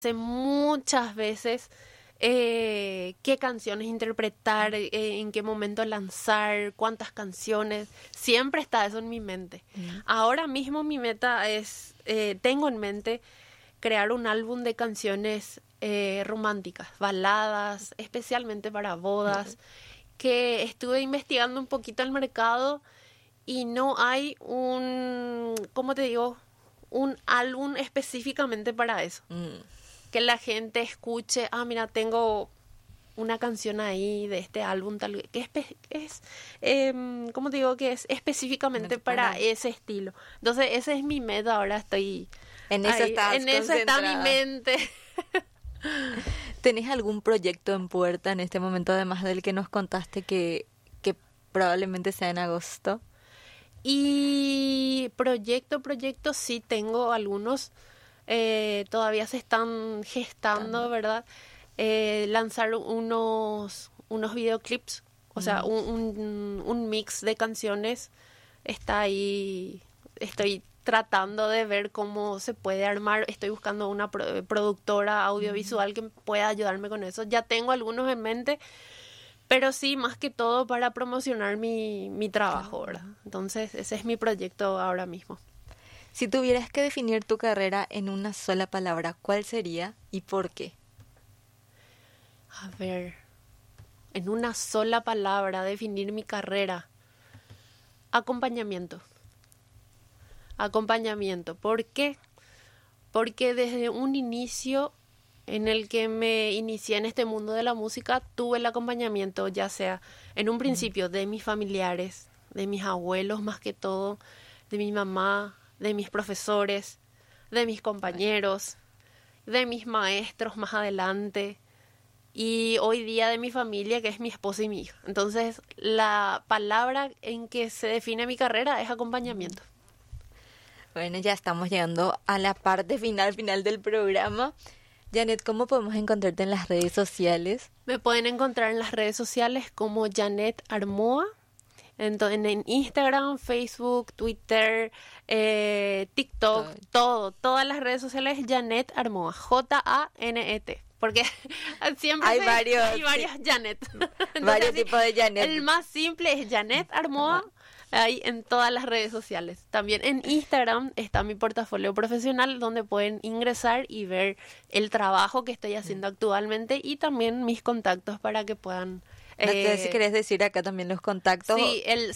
Sé muchas veces qué canciones interpretar, en qué momento lanzar, cuántas canciones. Siempre está eso en mi mente. Ahora mismo mi meta es, tengo en mente crear un álbum de canciones románticas, baladas, especialmente para bodas, que estuve investigando un poquito el mercado y no hay un, ¿cómo te digo? Un álbum específicamente para eso. Que la gente escuche, mira, tengo una canción ahí de este álbum, tal que es ¿cómo te digo? Que es específicamente para ese estilo. Entonces, ese es mi meta, ahora estoy... En eso está mi mente. ¿Tenés algún proyecto en puerta en este momento, además del que nos contaste que probablemente sea en agosto? Y proyecto, sí tengo algunos, todavía se están gestando, ¿verdad? Lanzar unos videoclips, o sea, un mix de canciones, está ahí, estoy tratando de ver cómo se puede armar, estoy buscando una productora audiovisual que pueda ayudarme con eso, ya tengo algunos en mente, pero sí, más que todo para promocionar mi trabajo, ¿verdad? Entonces, ese es mi proyecto ahora mismo. Si tuvieras que definir tu carrera en una sola palabra, ¿cuál sería y por qué? A ver, en una sola palabra, definir mi carrera. Acompañamiento. ¿Por qué? Porque desde un inicio en el que me inicié en este mundo de la música, tuve el acompañamiento, ya sea en un principio de mis familiares, de mis abuelos más que todo, de mi mamá, de mis profesores, de mis compañeros, de mis maestros más adelante, y hoy día de mi familia, que es mi esposo y mi hija. Entonces, la palabra en que se define mi carrera es acompañamiento. Bueno, ya estamos llegando a la parte final del programa. Janet, ¿cómo podemos encontrarte en las redes sociales? Me pueden encontrar en las redes sociales como Janet Armoa, en Instagram, Facebook, Twitter, TikTok, todas las redes sociales Janet Armoa, Janet, porque siempre hay varios Entonces, Janet. varios tipos de Janet. El más simple es Janet Armoa. Ahí en todas las redes sociales. También en Instagram está mi portafolio profesional, donde pueden ingresar y ver el trabajo que estoy haciendo actualmente y también mis contactos para que puedan... No sé si querés decir acá también los contactos. Sí, el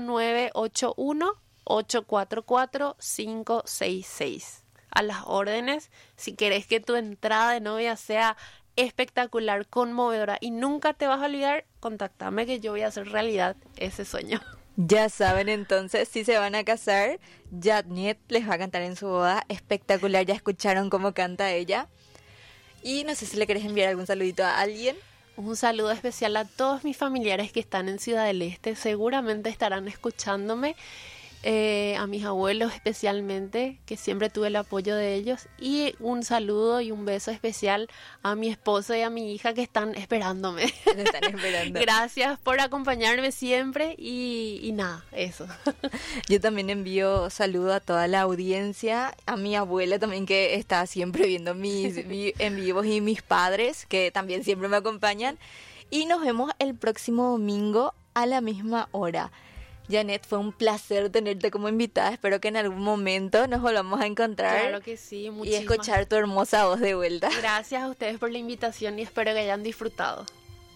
0981-844-566. A las órdenes, si querés que tu entrada de novia sea espectacular, conmovedora y nunca te vas a olvidar, contáctame que yo voy a hacer realidad ese sueño. Ya saben entonces, si se van a casar, Janet les va a cantar en su boda, espectacular, ya escucharon cómo canta ella. Y no sé si le querés enviar algún saludito a alguien. Un saludo especial a todos mis familiares que están en Ciudad del Este, seguramente estarán escuchándome. A mis abuelos especialmente, que siempre tuve el apoyo de ellos, y un saludo y un beso especial a mi esposo y a mi hija que están esperándome. Están esperando. Gracias por acompañarme siempre y nada, eso. Yo también envío saludo a toda la audiencia, a mi abuela también que está siempre viendo mis en vivos y mis padres que también siempre me acompañan, y nos vemos el próximo domingo a la misma hora. Janet, fue un placer tenerte como invitada. Espero que en algún momento nos volvamos a encontrar. Claro que sí, y escuchar tu hermosa voz de vuelta. Gracias a ustedes por la invitación y espero que hayan disfrutado.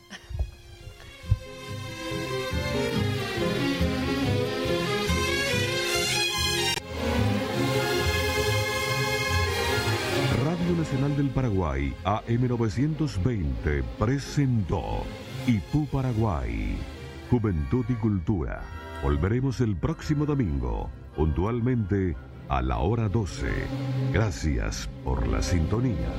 Radio Nacional del Paraguay, AM 920, presentó Ipú Paraguay, Juventud y Cultura. Volveremos el próximo domingo, puntualmente a la hora 12. Gracias por la sintonía.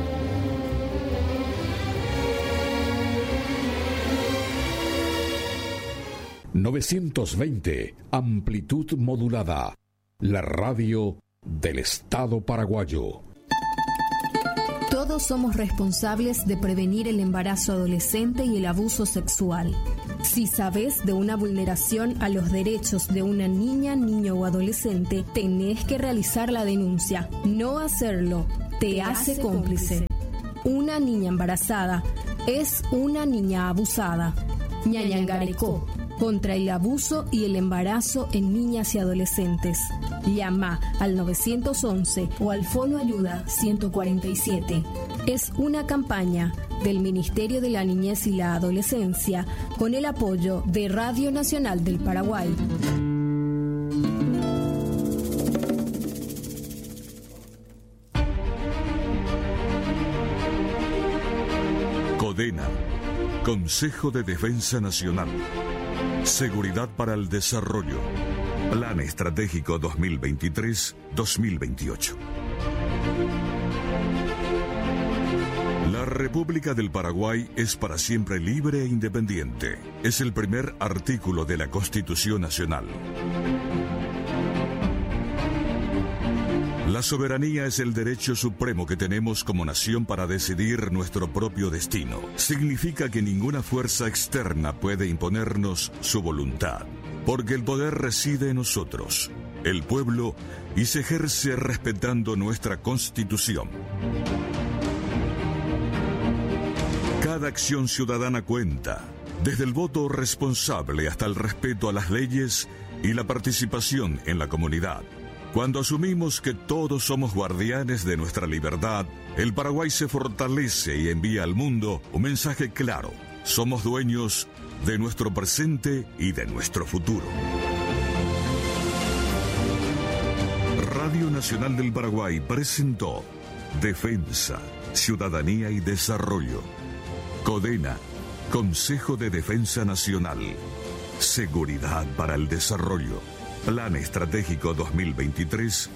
...920, amplitud modulada... ...la radio del Estado paraguayo. Todos somos responsables de prevenir el embarazo adolescente y el abuso sexual. Si sabes de una vulneración a los derechos de una niña, niño o adolescente, tenés que realizar la denuncia. No hacerlo te hace cómplice. Una niña embarazada es una niña abusada. Ñañangarecó, contra el abuso y el embarazo en niñas y adolescentes. Llama al 911 o al Fono Ayuda 147. Es una campaña del Ministerio de la Niñez y la Adolescencia con el apoyo de Radio Nacional del Paraguay. CODENA, Consejo de Defensa Nacional. Seguridad para el Desarrollo. Plan Estratégico 2023-2028. La República del Paraguay es para siempre libre e independiente. Es el primer artículo de la Constitución Nacional. La soberanía es el derecho supremo que tenemos como nación para decidir nuestro propio destino. Significa que ninguna fuerza externa puede imponernos su voluntad, porque el poder reside en nosotros, el pueblo, y se ejerce respetando nuestra Constitución. Cada acción ciudadana cuenta, desde el voto responsable hasta el respeto a las leyes y la participación en la comunidad. Cuando asumimos que todos somos guardianes de nuestra libertad, el Paraguay se fortalece y envía al mundo un mensaje claro. Somos dueños de nuestro presente y de nuestro futuro. Radio Nacional del Paraguay presentó Defensa, Ciudadanía y Desarrollo. CODENA, Consejo de Defensa Nacional. Seguridad para el Desarrollo. Plan Estratégico 2023-2028.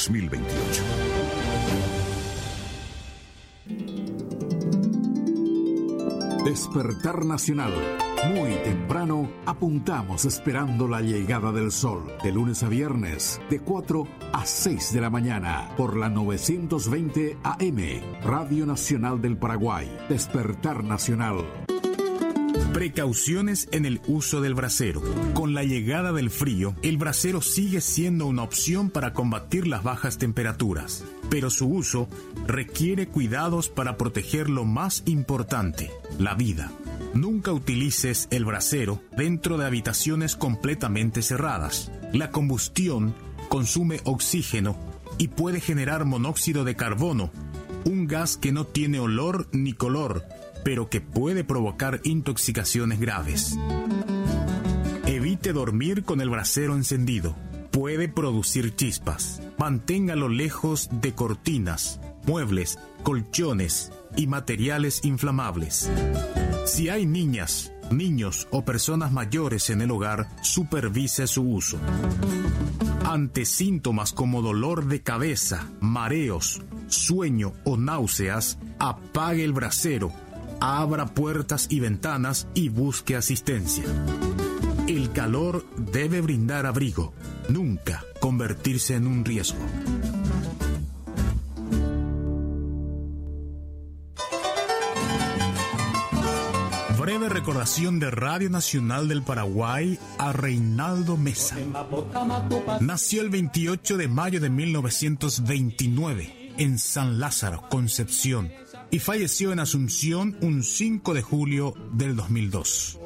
Despertar Nacional. Muy temprano apuntamos esperando la llegada del sol. De lunes a viernes, de 4 a 6 de la mañana, por la 920 AM, Radio Nacional del Paraguay. Despertar Nacional. Precauciones en el uso del brasero. Con la llegada del frío, el brasero sigue siendo una opción para combatir las bajas temperaturas, pero su uso requiere cuidados para proteger lo más importante, la vida. Nunca utilices el brasero dentro de habitaciones completamente cerradas. La combustión consume oxígeno y puede generar monóxido de carbono, un gas que no tiene olor ni color, pero que puede provocar intoxicaciones graves. Evite dormir con el brasero encendido. Puede producir chispas. Manténgalo lejos de cortinas, muebles, colchones y materiales inflamables. Si hay niñas, niños o personas mayores en el hogar, supervise su uso. Ante síntomas como dolor de cabeza, mareos, sueño o náuseas, apague el brasero, abra puertas y ventanas y busque asistencia. El calor debe brindar abrigo, nunca convertirse en un riesgo. Breve recordación de Radio Nacional del Paraguay a Reinaldo Mesa. Nació el 28 de mayo de 1929 en San Lázaro, Concepción, y falleció en Asunción un 5 de julio del 2002.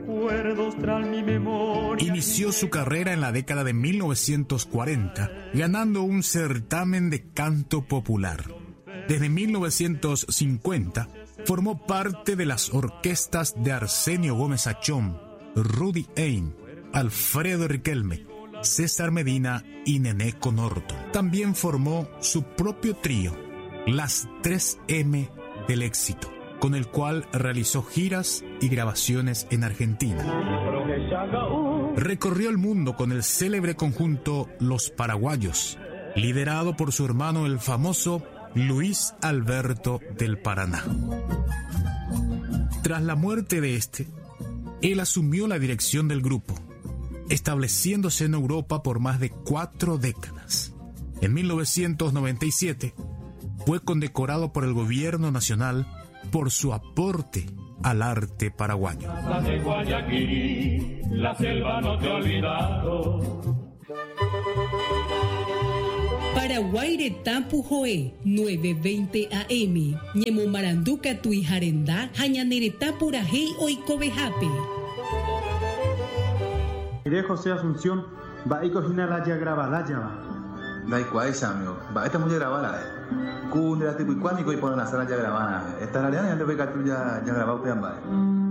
Inició su carrera en la década de 1940, ganando un certamen de canto popular. Desde 1950, formó parte de las orquestas de Arsenio Gómez Achón, Rudy Ein, Alfredo Riquelme, César Medina y Nené Conorto. También formó su propio trío, Las 3M del Éxito, con el cual realizó giras y grabaciones en Argentina. Recorrió el mundo con el célebre conjunto Los Paraguayos, liderado por su hermano el famoso Luis Alberto del Paraná. Tras la muerte de este, él asumió la dirección del grupo, estableciéndose en Europa por más de 4 décadas. En 1997, fue condecorado por el gobierno nacional por su aporte al arte paraguayo. De Guayaquil, la selva no te ha olvidado. Paraguay Retampu Joe 9:20 AM. Ñemo Maranduca Tuijarenda, Jañanereta Purajei Oikobejape. Mire José Asunción, va y cocina la ya grabada ya va. Da igual esa amigo, va esta muy grabada. Cunde la tipo y cuánico y ponen la sala ya grabada. Esta realidad ya te ve que tú ya grabado te han va.